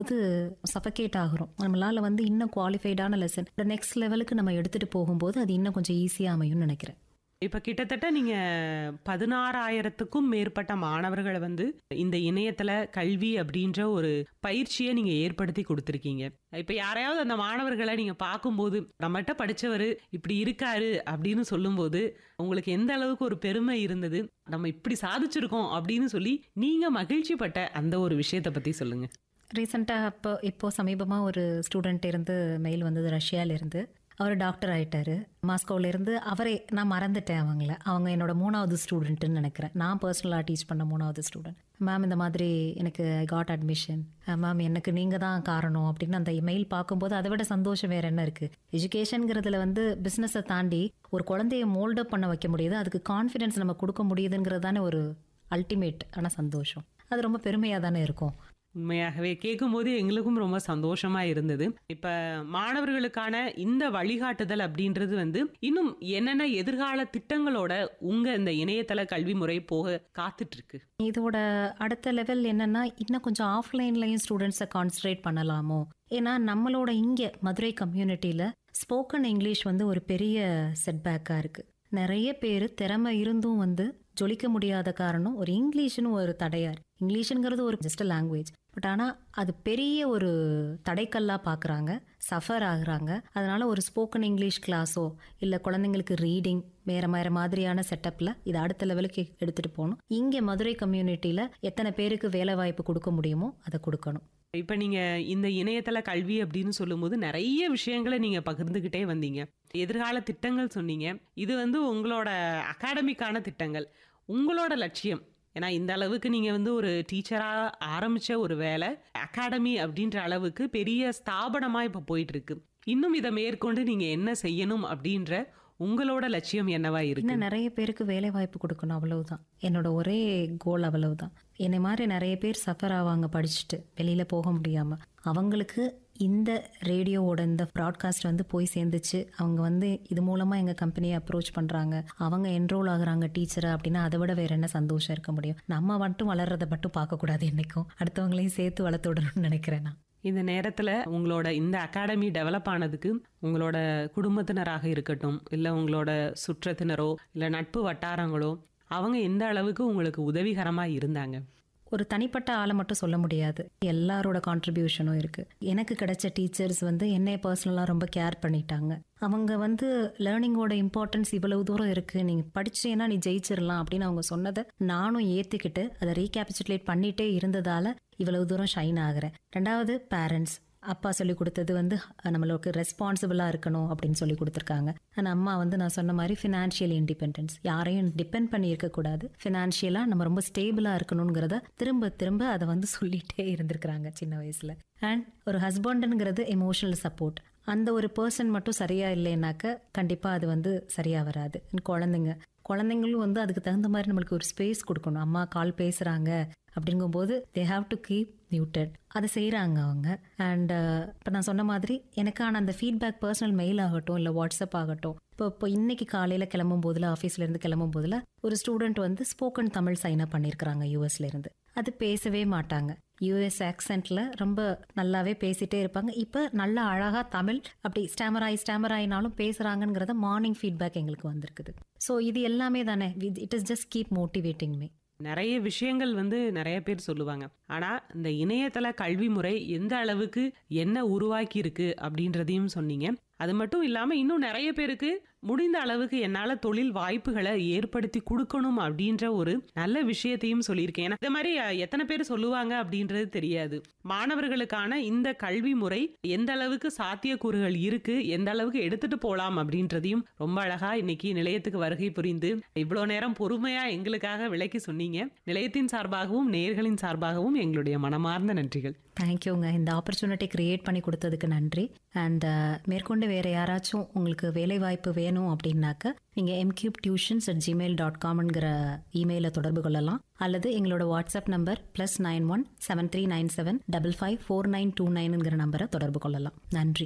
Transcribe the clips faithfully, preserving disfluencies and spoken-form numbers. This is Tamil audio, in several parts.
இது சஃபகேட் ஆகிறோம். நம்மளால வந்து இன்னும் குவாலிஃபைடான லெசன் நெக்ஸ்ட் லெவலுக்கு நம்ம எடுத்துட்டு போகும்போது அது இன்னும் கொஞ்சம் ஈஸியா அமையும்னு நினைக்கிறேன். இப்ப கிட்டத்தட்ட நீங்க பதினாறாயிரத்துக்கும் மேற்பட்ட மாணவர்களை வந்து இந்த இணையத்துல கல்வி அப்படின்ற ஒரு பயிற்சியை நீங்க ஏற்படுத்தி கொடுத்துருக்கீங்க. இப்ப யாரையாவது அந்த மாணவர்களை நீங்க பார்க்கும்போது நம்மகிட்ட படிச்சவரு இப்படி இருக்காரு அப்படின்னு சொல்லும்போது உங்களுக்கு எந்த அளவுக்கு ஒரு பெருமை இருந்தது, நம்ம இப்படி சாதிச்சிருக்கோம் அப்படின்னு சொல்லி நீங்க மகிழ்ச்சி பட்ட அந்த ஒரு விஷயத்தை பத்தி சொல்லுங்க. ரீசெண்டாக இப்போ இப்போ சமீபமாக ஒரு ஸ்டூடெண்ட் இருந்து மெயில் வந்தது, ரஷ்யாவிலேருந்து. அவர் டாக்டர் ஆகிட்டாரு மாஸ்கோவிலேருந்து. அவரே நான் மறந்துட்டேன் அவங்கள. அவங்க என்னோட மூணாவது ஸ்டூடெண்ட்டுன்னு நினைக்கிறேன். நான் பர்சனலாக டீச் பண்ண மூணாவது ஸ்டூடெண்ட். மேம் இந்த மாதிரி எனக்கு காட் அட்மிஷன் மேம், எனக்கு நீங்கள் தான் காரணம் அப்படின்னு அந்த மெயில் பார்க்கும்போது அதை விட சந்தோஷம் வேறு என்ன இருக்குது? எஜுகேஷனுங்கிறதுல வந்து பிஸ்னஸை தாண்டி ஒரு குழந்தைய மோல்டப் பண்ண வைக்க முடியுது, அதுக்கு கான்ஃபிடென்ஸ் நம்ம கொடுக்க முடியுதுங்கிறது தானே ஒரு அல்டிமேட் ஆன சந்தோஷம். அது ரொம்ப பெருமையாக தானே இருக்கும். உண்மையாகவே கேட்கும் போது எங்களுக்கும் ரொம்ப சந்தோஷமா இருந்தது. இப்ப மாணவர்களுக்கான இந்த வழிகாட்டுதல் அப்படின்றது வந்து இன்னும் என்னென்ன எதிர்கால திட்டங்களோட உங்க இந்த இணையதள கல்வி முறை போக காத்துட்டு இருக்கு? இதோட அடுத்த லெவல் என்னன்னா, இன்னும் கொஞ்சம் ஆஃப்லைன்லயும் ஸ்டூடெண்ட்ஸை கான்சன்ட்ரேட் பண்ணலாமோ. ஏன்னா நம்மளோட இங்கே மதுரை கம்யூனிட்டியில ஸ்போக்கன் இங்கிலீஷ் வந்து ஒரு பெரிய செட்பேக்காக இருக்கு. நிறைய பேர் திறமை இருந்தும் வந்து ஜொலிக்க முடியாத காரணம் ஒரு இங்கிலீஷ்னு ஒரு தடையார். இங்கிலீஷுங்கிறது ஒரு ஜஸ்ட் லாங்குவேஜ், பட் ஆனால் அது பெரிய ஒரு தடைக்கல்லாக பார்க்குறாங்க, சஃபர் ஆகுறாங்க. அதனால ஒரு ஸ்போக்கன் இங்கிலீஷ் கிளாஸோ இல்லை குழந்தைங்களுக்கு ரீடிங் வேற வேற மாதிரியான செட்டப்பில் இதை அடுத்த லெவலுக்கு எடுத்துகிட்டு போகணும். இங்கே மதுரை கம்யூனிட்டியில் எத்தனை பேருக்கு வேலை வாய்ப்பு கொடுக்க முடியுமோ அதை கொடுக்கணும். இப்ப நீங்க இந்த இணையதள கல்வி அப்படின்னு சொல்லும் போது நிறைய விஷயங்களை நீங்க பகிர்ந்துகிட்டே வந்தீங்க. எதிர்கால திட்டங்கள் சொன்னீங்க. இது வந்து உங்களோட அகாடமிக்கான திட்டங்கள், உங்களோட லட்சியம். ஏன்னா இந்த அளவுக்கு நீங்க வந்து ஒரு டீச்சரா ஆரம்பிச்ச ஒரு வேலை அகாடமி அப்படின்ற அளவுக்கு பெரிய ஸ்தாபனமா இப்ப போயிட்டு இருக்கு. இன்னும் இதை மேற்கொண்டு நீங்க என்ன செய்யணும் அப்படின்ற உங்களோட லட்சியம் என்னவா இருக்கு? இன்னும் நிறைய பேருக்கு வேலை வாய்ப்பு கொடுக்கணும், அவ்வளவுதான் என்னோட ஒரே கோல். அவ்வளவுதான். என்னை மாதிரி நிறைய பேர் சஃபர் ஆவாங்க படிச்சுட்டு வெளியில போக முடியாம. அவங்களுக்கு இந்த ரேடியோவோட இந்த ப்ராட்காஸ்ட் வந்து போய் சேர்ந்துச்சு, அவங்க வந்து இது மூலமா எங்க கம்பெனியை அப்ரோச் பண்றாங்க, அவங்க என்ரோல் ஆகுறாங்க டீச்சரை அப்படின்னா அதை விட வேற என்ன சந்தோஷம் இருக்க முடியும்? நம்ம மட்டும் வளர்றதை மட்டும் பார்க்கக்கூடாது, என்னைக்கும் அடுத்தவங்களையும் சேர்த்து வளர்த்து விடணும்னு நினைக்கிறேன் நான். இந்த நேரத்துல உங்களோட இந்த அகாடமி டெவலப் ஆனதுக்கு உங்களோட குடும்பத்தினராக இருக்கட்டும், இல்ல உங்களோட சுற்றத்தினரோ இல்ல நட்பு வட்டாரங்களோ, அவங்க எந்த அளவுக்கு உங்களுக்கு உதவிகரமா இருந்தாங்க? ஒரு தனிப்பட்ட ஆளை மட்டும் சொல்ல முடியாது, எல்லாரோட கான்ட்ரிபியூஷனும் இருக்கு. எனக்கு கிடைச்ச டீச்சர்ஸ் வந்து என்னை பர்சனலா ரொம்ப கேர் பண்ணிட்டாங்க. அவங்க வந்து லேர்னிங்கோட இம்பார்ட்டன்ஸ் இவ்வளவு தூரம் இருக்கு, நீங்க படிச்சேன்னா நீ ஜெயிச்சிடலாம் அப்படின்னு அவங்க சொன்னதை நானும் ஏத்துக்கிட்டு அதை ரீகேபிச்சுலேட் பண்ணிட்டே இருந்ததால இவ்வளவு தூரம் ஷைன் ஆகுறேன். ரெண்டாவது பேரண்ட்ஸ். அப்பா சொல்லி கொடுத்தது வந்து நம்மளுக்கு ரெஸ்பான்சிபிளா இருக்கணும் அப்படின்னு சொல்லி கொடுத்துருக்காங்க. ஆனால் அம்மா வந்து நான் சொன்ன மாதிரி ஃபினான்ஷியல் இண்டிபெண்டன்ஸ், யாரையும் டிபெண்ட் பண்ணி இருக்கக்கூடாது, ஃபினான்ஷியலா நம்ம ரொம்ப ஸ்டேபிளா இருக்கணுங்கிறத திரும்ப திரும்ப அதை வந்து சொல்லிட்டே இருந்திருக்கிறாங்க சின்ன வயசுல. அண்ட் ஒரு ஹஸ்பண்டுங்கிறது எமோஷனல் சப்போர்ட். அந்த ஒரு பர்சன் மட்டும் சரியா இல்லைன்னாக்க கண்டிப்பா அது வந்து சரியா வராது. குழந்தைங்க குழந்தைங்களும் வந்து அதுக்கு தகுந்த மாதிரி நம்மளுக்கு ஒரு ஸ்பேஸ் கொடுக்கணும். அம்மா கால் பேசுறாங்க அப்படிங்கும்போது they have to keep muted. அதை செய்கிறாங்க அவங்க. அண்ட் இப்போ நான் சொன்ன மாதிரி எனக்கான அந்த ஃபீட்பேக் பர்சனல் மெயில் ஆகட்டும் இல்லை வாட்ஸ்அப் ஆகட்டும், இப்போ இப்போ இன்னைக்கு காலையில் கிளம்பும் போதில் ஆஃபீஸ்ல இருந்து கிளம்பும் போதில் ஒரு ஸ்டூடெண்ட் வந்து ஸ்போக்கன் தமிழ் சைன் அப் பண்ணியிருக்கிறாங்க யூஎஸ்ல இருந்து. அது பேசவே மாட்டாங்க, யூஎஸ் ஆக்சென்ட்ல ரொம்ப நல்லாவே பேசிட்டே இருப்பாங்க. இப்போ நல்லா அழகா தமிழ் அப்படி ஸ்டாமர் ஆகி ஸ்டாமர் ஆயினாலும் பேசுறாங்கிறத மார்னிங் ஃபீட்பேக் எங்களுக்கு வந்திருக்குது. ஸோ இது எல்லாமே தானே, it is just keep motivating me. நிறைய விஷயங்கள் வந்து நிறைய பேர் சொல்லுவாங்க. ஆனா இந்த இணையதள கல்வி முறை எந்த அளவுக்கு என்ன உருவாக்கி இருக்கு அப்படின்றதையும் சொன்னீங்க. அது மட்டும் இல்லாம இன்னும் நிறைய பேருக்கு முடிந்த அளவுக்கு என்னால தொழில் வாய்ப்புகளை ஏற்படுத்தி கொடுக்கணும் அப்படின்ற ஒரு நல்ல விஷயத்தையும் சொல்லியிருக்கேன். ஏன்னா இந்த மாதிரி எத்தனை பேர் சொல்லுவாங்க அப்படின்றது தெரியாது. மாணவர்களுக்கான இந்த கல்வி முறை எந்த அளவுக்கு சாத்தியக்கூறுகள் இருக்கு, எந்த அளவுக்கு எடுத்துட்டு போலாம் அப்படின்றதையும் ரொம்ப அழகா இன்னைக்கு நிலையத்துக்கு வருகை புரிந்து இவ்வளவு நேரம் பொறுமையா எங்களுக்காக விளக்கி சொன்னீங்க. நிலையத்தின் சார்பாகவும் நேயர்களின் சார்பாகவும் எங்களுடைய மனமார்ந்த நன்றிகள். தேங்க்யூங்க. இந்த ஆப்பர்ச்சுனிட்டி கிரியேட் பண்ணி கொடுத்ததுக்கு நன்றி. அண்ட் மேற்கொண்டு வேற யாராச்சும் உங்களுக்கு வேலை வாய்ப்பு வேணும் அப்படின்னாக்க நீங்க m cube tuitions at Gmail dot காம்ங்கிற இமெயில தொடர்பு கொள்ளலாம். அல்லது எங்களோட WhatsApp number plus nine one seven three nine seven double five four nine two நைன்ங்கிற நம்பரை தொடர்பு கொள்ளலாம். நன்றி.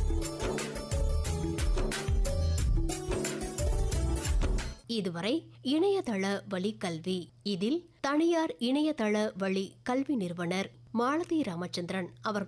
இதுவரை இணையதள வழி கல்வி, இதில் தனியார் இணையதள வழி கல்வி நிறுவனர் மாலதி ராமச்சந்திரன் அவர்கள்